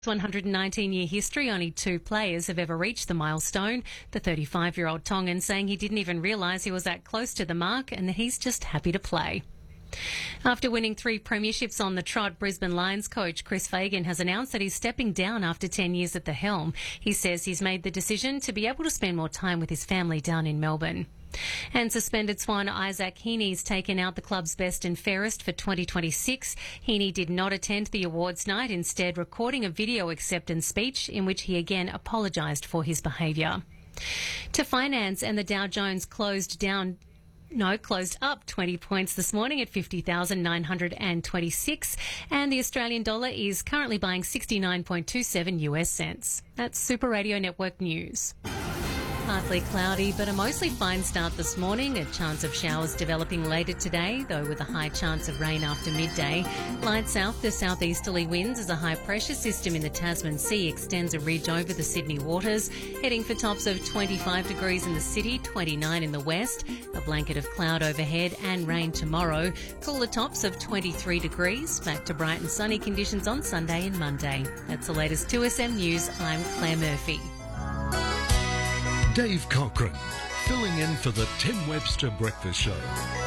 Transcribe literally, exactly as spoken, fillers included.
one hundred nineteen year history, only two players have ever reached the milestone. The thirty-five-year-old Tongan saying he didn't even realise he was that close to the mark and that he's just happy to play. After winning three premierships on the trot, Brisbane Lions coach Chris Fagan has announced that he's stepping down after ten years at the helm. He says he's made the decision to be able to spend more time with his family down in Melbourne. And suspended Swan Isaac Heaney's taken out the club's best and fairest for twenty twenty-six. Heaney did not attend the awards night, instead recording a video acceptance speech in which he again apologised for his behaviour. To finance, and the Dow Jones closed down No, closed up twenty points this morning at fifty thousand nine hundred twenty-six, and the Australian dollar is currently buying sixty-nine point two seven U S cents. That's Super Radio Network News. Partly cloudy, but a mostly fine start this morning. A chance of showers developing later today, though with a high chance of rain after midday. Light south to southeasterly winds as a high-pressure system in the Tasman Sea extends a ridge over the Sydney waters, heading for tops of twenty-five degrees in the city, twenty-nine in the west. A blanket of cloud overhead and rain tomorrow. Cooler tops of twenty-three degrees. Back to bright and sunny conditions on Sunday and Monday. That's the latest two S M News. I'm Claire Murphy. Dave Cochran, filling in for the Tim Webster Breakfast Show.